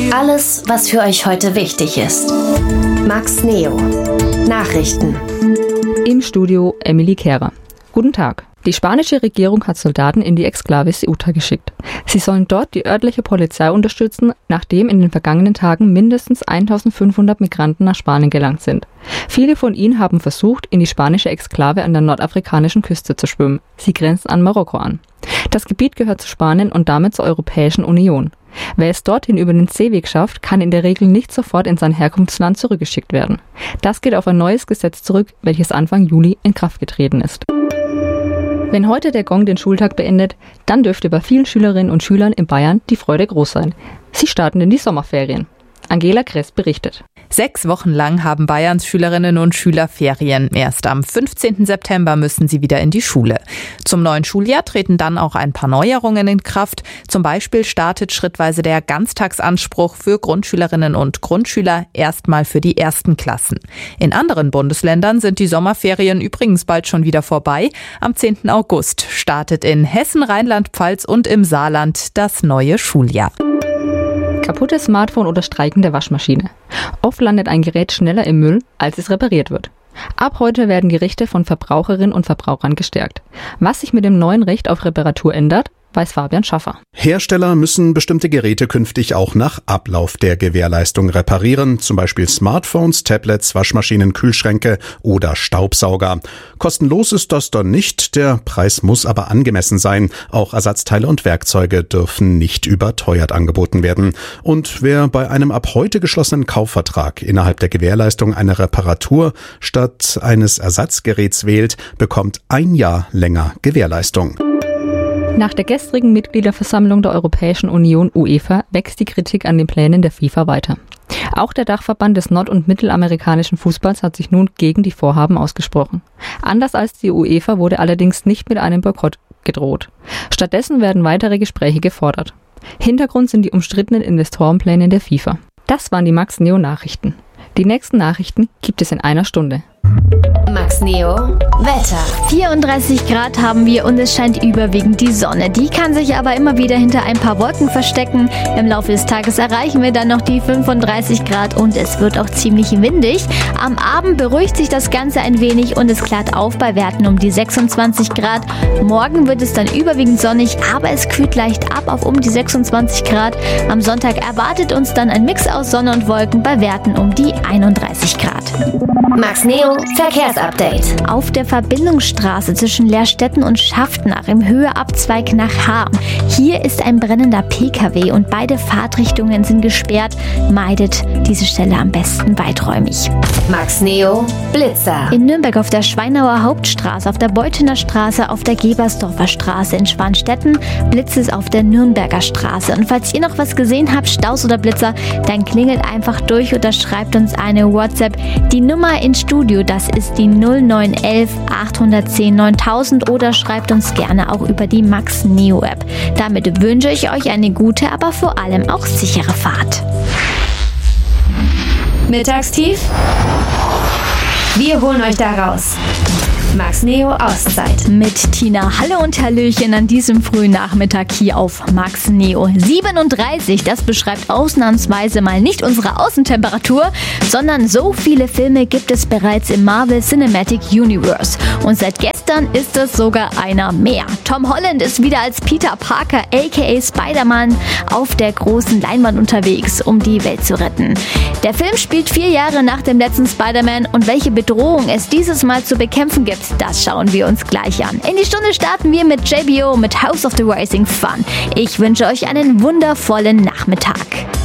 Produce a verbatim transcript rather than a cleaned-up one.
Alles, was für euch heute wichtig ist. Max Neo. Nachrichten. Im Studio Emily Kehrer. Guten Tag. Die spanische Regierung hat Soldaten in die Exklave Ceuta geschickt. Sie sollen dort die örtliche Polizei unterstützen, nachdem in den vergangenen Tagen mindestens eintausendfünfhundert Migranten nach Spanien gelangt sind. Viele von ihnen haben versucht, in die spanische Exklave an der nordafrikanischen Küste zu schwimmen. Sie grenzt an Marokko an. Das Gebiet gehört zu Spanien und damit zur Europäischen Union. Wer es dorthin über den Seeweg schafft, kann in der Regel nicht sofort in sein Herkunftsland zurückgeschickt werden. Das geht auf ein neues Gesetz zurück, welches Anfang Juli in Kraft getreten ist. Wenn heute der Gong den Schultag beendet, dann dürfte bei vielen Schülerinnen und Schülern in Bayern die Freude groß sein. Sie starten in die Sommerferien. Angela Kress berichtet. Sechs Wochen lang haben Bayerns Schülerinnen und Schüler Ferien. Erst am fünfzehnten September müssen sie wieder in die Schule. Zum neuen Schuljahr treten dann auch ein paar Neuerungen in Kraft. Zum Beispiel startet schrittweise der Ganztagsanspruch für Grundschülerinnen und Grundschüler erstmal für die ersten Klassen. In anderen Bundesländern sind die Sommerferien übrigens bald schon wieder vorbei. Am zehnten August startet in Hessen, Rheinland-Pfalz und im Saarland das neue Schuljahr. Kaputtes Smartphone oder streikende Waschmaschine. Oft landet ein Gerät schneller im Müll, als es repariert wird. Ab heute werden die Rechte von Verbraucherinnen und Verbrauchern gestärkt. Was sich mit dem neuen Recht auf Reparatur ändert, weiß Fabian Schaffer. Hersteller müssen bestimmte Geräte künftig auch nach Ablauf der Gewährleistung reparieren, zum Beispiel Smartphones, Tablets, Waschmaschinen, Kühlschränke oder Staubsauger. Kostenlos ist das dann nicht, der Preis muss aber angemessen sein. Auch Ersatzteile und Werkzeuge dürfen nicht überteuert angeboten werden. Und wer bei einem ab heute geschlossenen Kaufvertrag innerhalb der Gewährleistung eine Reparatur statt eines Ersatzgeräts wählt, bekommt ein Jahr länger Gewährleistung. Nach der gestrigen Mitgliederversammlung der Europäischen Union UEFA wächst die Kritik an den Plänen der FIFA weiter. Auch der Dachverband des nord- und mittelamerikanischen Fußballs hat sich nun gegen die Vorhaben ausgesprochen. Anders als die UEFA wurde allerdings nicht mit einem Boykott gedroht. Stattdessen werden weitere Gespräche gefordert. Hintergrund sind die umstrittenen Investorenpläne der FIFA. Das waren die Max Neo Nachrichten. Die nächsten Nachrichten gibt es in einer Stunde. Max Neo Wetter. vierunddreißig Grad haben wir und es scheint überwiegend die Sonne. Die kann sich aber immer wieder hinter ein paar Wolken verstecken. Im Laufe des Tages erreichen wir dann noch die fünfunddreißig Grad und es wird auch ziemlich windig. Am Abend beruhigt sich das Ganze ein wenig und es klart auf bei Werten um die sechsundzwanzig Grad. Morgen wird es dann überwiegend sonnig, aber es kühlt leicht ab auf um die sechsundzwanzig Grad. Am Sonntag erwartet uns dann ein Mix aus Sonne und Wolken bei Werten um die einunddreißig Grad. Max Neo Verkehrsupdate. Auf der Verbindungsstraße zwischen Lehrstetten und Schaffnach im Höheabzweig nach Harm. Hier ist ein brennender P K W und beide Fahrtrichtungen sind gesperrt. Meidet diese Stelle am besten weiträumig. Max Neo Blitzer. In Nürnberg auf der Schweinauer Hauptstraße, auf der Beuthener Straße, auf der Gebersdorfer Straße, in Schwanstetten blitzt es auf der Nürnberger Straße. Und falls ihr noch was gesehen habt, Staus oder Blitzer, dann klingelt einfach durch oder schreibt uns eine WhatsApp. Die Nummer ins Studio, das ist die null neun eins eins acht eins null neuntausend oder schreibt uns gerne auch über die Max Neo App. Damit wünsche ich euch eine gute, aber vor allem auch sichere Fahrt. Mittagstief? Wir holen euch da raus. Max Neo Auszeit. Mit Tina. Hallo und Hallöchen an diesem frühen Nachmittag hier auf Max Neo. siebenunddreißig, das beschreibt ausnahmsweise mal nicht unsere Außentemperatur, sondern so viele Filme gibt es bereits im Marvel Cinematic Universe. Und seit gestern ist es sogar einer mehr. Tom Holland ist wieder als Peter Parker aka Spider-Man auf der großen Leinwand unterwegs, um die Welt zu retten. Der Film spielt vier Jahre nach dem letzten Spider-Man und welche Bedrohung es dieses Mal zu bekämpfen gibt, das schauen wir uns gleich an. In die Stunde starten wir mit J B O mit House of the Rising Sun. Ich wünsche euch einen wundervollen Nachmittag.